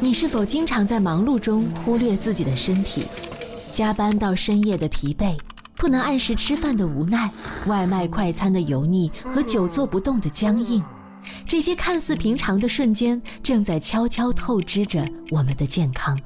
你是否经常在忙碌中忽略自己的身体？加班到深夜的疲惫，不能按时吃饭的无奈，外卖快餐的油腻和久坐不动的僵硬，这些看似平常的瞬间，正在悄悄透支着我们的健康。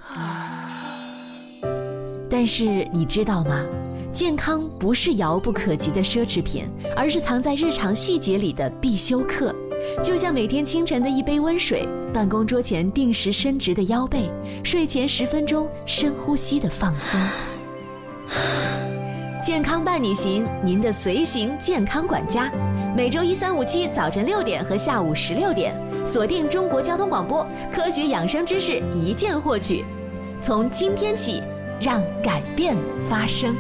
但是你知道吗？健康不是遥不可及的奢侈品，而是藏在日常细节里的必修课。就像每天清晨的一杯温水，办公桌前定时伸直的腰背，睡前10分钟深呼吸的放松。健康伴你行，您的随行健康管家，每周1、3、5、7早晨6点和下午16点，锁定中国交通广播，科学养生知识一键获取。从今天起，让改变发生。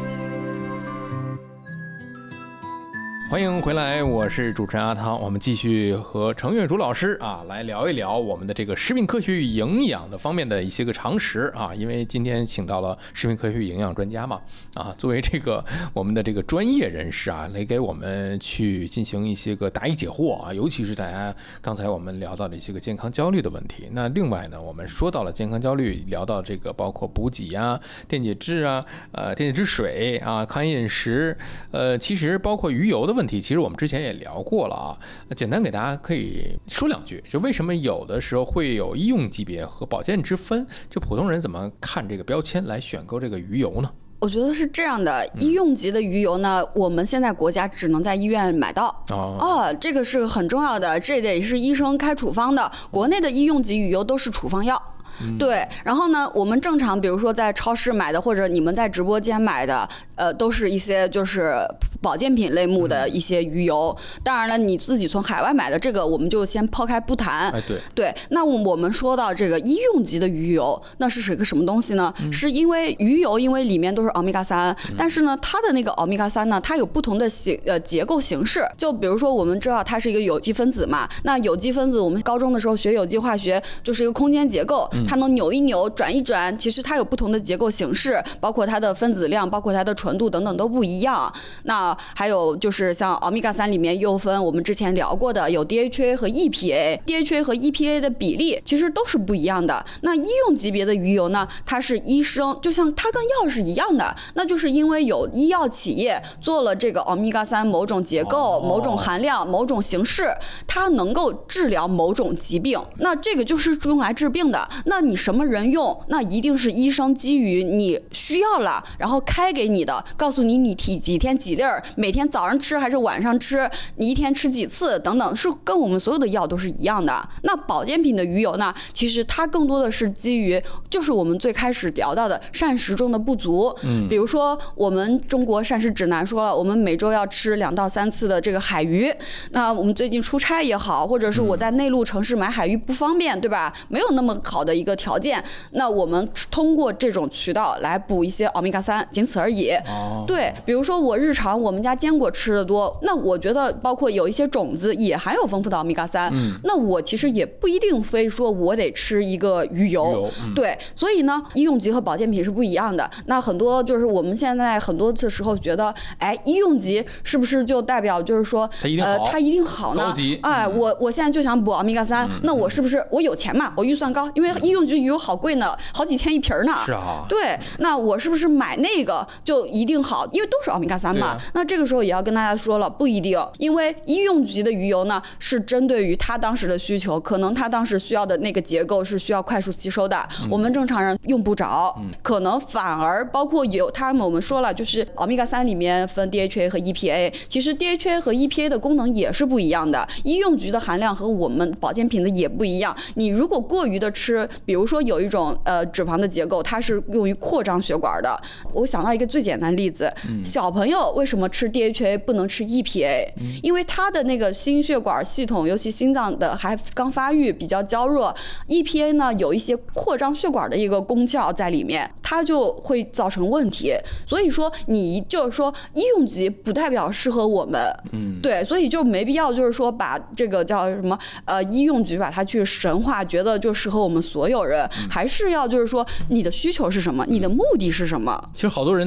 欢迎回来，我是主持人阿汤。我们继续和程月竹老师来聊一聊我们的这个食品科学与营养的方面的一些个常识因为今天请到了食品科学与营养专家嘛作为这个我们的这个专业人士来给我们去进行一些个答疑解惑尤其是大家刚才我们聊到的一些个健康焦虑的问题。那另外呢，我们说到了健康焦虑，聊到这个包括补给电解质电解质水抗炎饮食其实包括鱼油的问题，其实我们之前也聊过了简单给大家可以说两句，就为什么有的时候会有医用级别和保健之分，就普通人怎么看这个标签来选购这个鱼油呢？ 我觉得是这样的，医用级的鱼油呢，我们现在国家只能在医院买到这个是很重要的，这也是医生开处方的，国内的医用级鱼油都是处方药。对，然后呢，我们正常比如说在超市买的，或者你们在直播间买的，都是一些就是保健品类目的一些鱼油。当然了，你自己从海外买的这个，我们就先抛开不谈。对，那我们说到这个医用级的鱼油，那是一个什么东西呢？是因为鱼油，因为里面都是欧米伽3，但是呢，它的那个欧米伽3呢，它有不同的结构形式。就比如说我们知道它是一个有机分子嘛，那有机分子我们高中的时候学有机化学，就是一个空间结构。它能扭一扭转一转，其实它有不同的结构形式，包括它的分子量，包括它的纯度等等都不一样。那还有就是像欧米伽3里面又分我们之前聊过的有 DHA 和 EPA，DHA 和 EPA 的比例其实都是不一样的。那医用级别的鱼油呢，它是医生就像它跟药是一样的，那就是因为有医药企业做了这个欧米伽3某种结构、某种含量、某种形式，它能够治疗某种疾病，那这个就是用来治病的。那你什么人用，那一定是医生基于你需要了然后开给你的，告诉你几天几粒儿，每天早上吃还是晚上吃，你一天吃几次等等，是跟我们所有的药都是一样的。那保健品的鱼油呢，其实它更多的是基于就是我们最开始聊到的膳食中的不足。比如说我们中国膳食指南说了，我们每周要吃2到3次的这个海鱼。那我们最近出差也好，或者是我在内陆城市买海鱼不方便，对吧？没有那么好的一个条件，那我们通过这种渠道来补一些欧米伽3，仅此而已。对，比如说我日常我们家坚果吃的多，那我觉得包括有一些种子也含有丰富的欧米伽3，那我其实也不一定非说我得吃一个鱼油。对，所以呢，医用级和保健品是不一样的。那很多就是我们现在很多的时候觉得，医用级是不是就代表就是说它一定好呢？我现在就想补欧米伽3，那我是不是我有钱嘛？我预算高，因为医用级鱼油好贵呢，好几千一瓶呢。 是啊。 对，那我是不是买那个就一定好？因为都是欧米伽3嘛。那这个时候也要跟大家说了，不一定，因为医用级的鱼油呢是针对于他当时的需求，可能他当时需要的那个结构是需要快速吸收的，我们正常人用不着。可能反而包括我们说了，就是欧米伽3里面分 DHA 和 EPA， 其实 DHA 和 EPA 的功能也是不一样的，医用级的含量和我们保健品的也不一样。你如果过于的吃，比如说有一种脂肪的结构，它是用于扩张血管的。我想到一个最简单的例子，小朋友为什么吃 DHA 不能吃 EPA？因为他的那个心血管系统，尤其心脏的还刚发育，比较娇弱。EPA 呢有一些扩张血管的一个功效在里面，它就会造成问题。所以说你就是说医用级不代表适合我们，对，所以就没必要就是说把这个叫什么医用级把它去神化，觉得就适合我们所有人，还是要就是说你的需求是什么，你的目的是什么。 其实好多人的最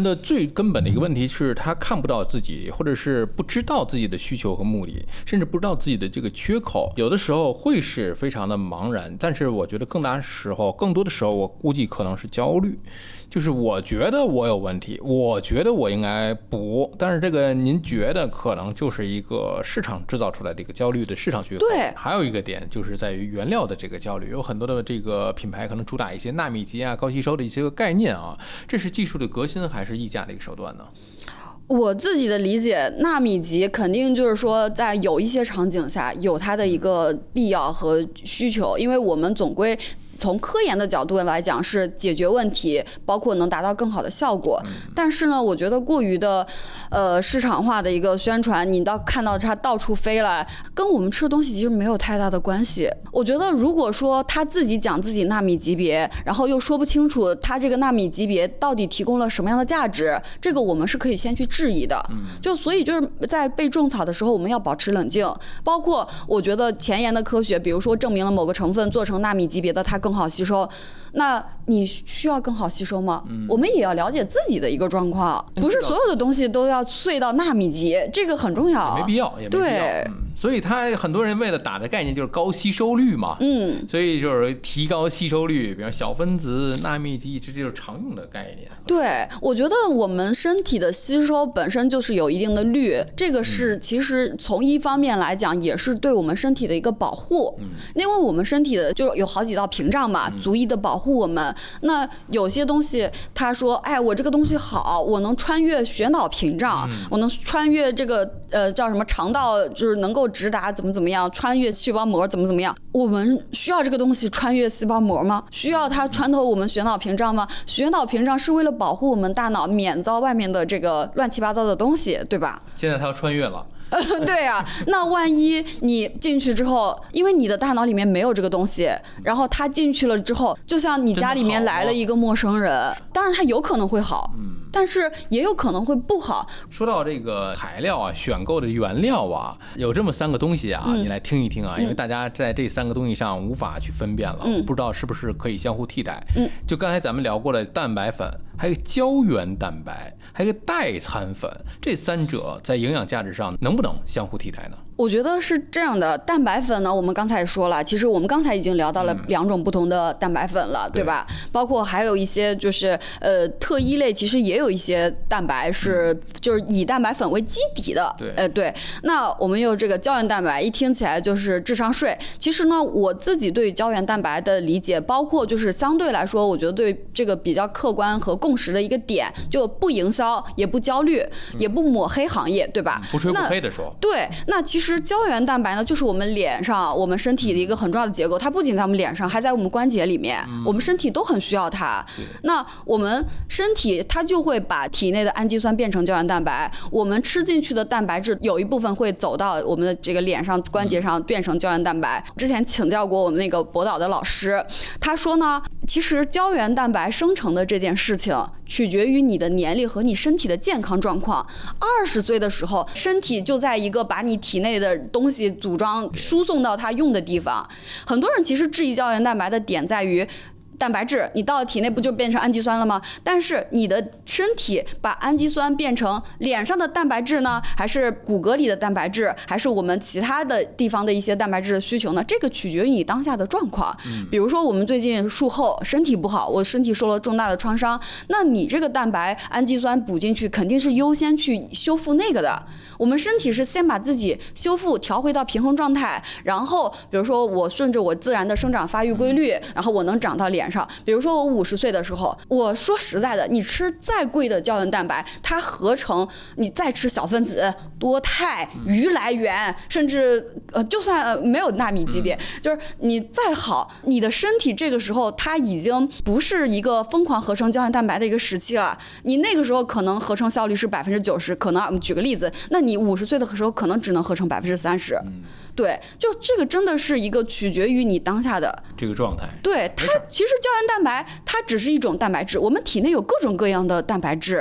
根本的一个问题是他看不到自己，或者是不知道自己的需求和目的，甚至不知道自己的这个缺口，有的时候会是非常的茫然。但是我觉得更多的时候我估计可能是焦虑，就是我觉得我有问题，我觉得我应该补，但是这个您觉得可能就是一个市场制造出来的一个焦虑的市场缺口。 对， 还有一个点就是在于原料的这个焦虑，有很多的这个品牌可能主打一些纳米级啊、高吸收的一些个概念啊，这是技术的革新还是溢价的一个手段呢？ 我自己的理解，纳米级肯定就是说在有一些场景下有它的一个必要和需求，因为我们总归从科研的角度来讲是解决问题，包括能达到更好的效果。但是呢，我觉得过于的市场化的一个宣传，你看到它到处飞了，跟我们吃的东西其实没有太大的关系。我觉得如果说他自己讲自己纳米级别，然后又说不清楚他这个纳米级别到底提供了什么样的价值，这个我们是可以先去质疑的。所以就是在被种草的时候，我们要保持冷静。包括我觉得前沿的科学，比如说证明了某个成分做成纳米级别的它更好吸收，那你需要更好吸收吗？我们也要了解自己的一个状况，不是所有的东西都要碎到纳米级，这个很重要。 也没必要。 对。 所以他很多人为了打的概念就是高吸收率嘛，所以就是提高吸收率，比如小分子、纳米级，这就是常用的概念。对， 我觉得我们身体的吸收本身就是有一定的率，这个是其实从一方面来讲也是对我们身体的一个保护，因为我们身体的就有好几道屏障嘛，足以的保护我们。那有些东西他说，哎，我这个东西好，我能穿越血脑屏障，我能穿越这个叫什么肠道，就是能够直达怎么样，穿越细胞膜怎么样。我们需要这个东西穿越细胞膜吗？需要它穿透我们血脑屏障吗？血脑屏障是为了保护我们大脑免遭外面的这个乱七八糟的东西，对吧？ 现在它要穿越了。 对啊，那万一你进去之后，因为你的大脑里面没有这个东西，然后他进去了之后，就像你家里面来了一个陌生人，当然他有可能会好，但是也有可能会不好。 说到这个材料啊，选购的原料啊，有这么3个东西啊，你来听一听啊，因为大家在这3个东西上无法去分辨了，不知道是不是可以相互替代。就刚才咱们聊过的蛋白粉，还有胶原蛋白，还有代餐粉，这3者在营养价值上能不能相互替代呢？ 我觉得是这样的，蛋白粉呢，我们刚才也说了，其实我们刚才已经聊到了2种不同的蛋白粉了，对吧？包括还有一些就是特异类，其实也有一些蛋白是就是以蛋白粉为基底的。对。那我们有这个胶原蛋白，一听起来就是智商税。其实呢，我自己对胶原蛋白的理解，包括就是相对来说，我觉得对这个比较客观和共识的一个点，就不营销，也不焦虑，也不抹黑行业，对吧？ 不吹不黑的说。 对，那其实胶原蛋白呢，就是我们脸上、我们身体的一个很重要的结构，它不仅在我们脸上，还在我们关节里面，我们身体都很需要它。那我们身体它就会把体内的氨基酸变成胶原蛋白，我们吃进去的蛋白质有一部分会走到我们的这个脸上、关节上变成胶原蛋白。之前请教过我们那个博导的老师，他说呢，其实胶原蛋白生成的这件事情取决于你的年龄和你身体的健康状况。20岁的时候，身体就在一个把你体内的东西组装输送到它用的地方。很多人其实质疑胶原蛋白的点在于，蛋白质你到了体内不就变成氨基酸了吗？但是你的身体把氨基酸变成脸上的蛋白质呢，还是骨骼里的蛋白质，还是我们其他的地方的一些蛋白质的需求呢？这个取决于你当下的状况。比如说我们最近术后身体不好，我身体受了重大的创伤，那你这个蛋白氨基酸补进去肯定是优先去修复那个的。我们身体是先把自己修复调回到平衡状态，然后比如说我顺着我自然的生长发育规律，然后我能长到脸上。比如说我50岁的时候，我说实在的，你吃再贵的胶原蛋白，它合成你再吃小分子、多肽、鱼来源，甚至就算没有纳米级别，就是你再好，你的身体这个时候它已经不是一个疯狂合成胶原蛋白的一个时期了。你那个时候可能合成效率是90%，可能我们举个例子，那你50岁的时候可能只能合成30%。对，就这个真的是一个取决于你当下的这个状态。 对，它其实胶原蛋白它只是一种蛋白质，我们体内有各种各样的蛋白质。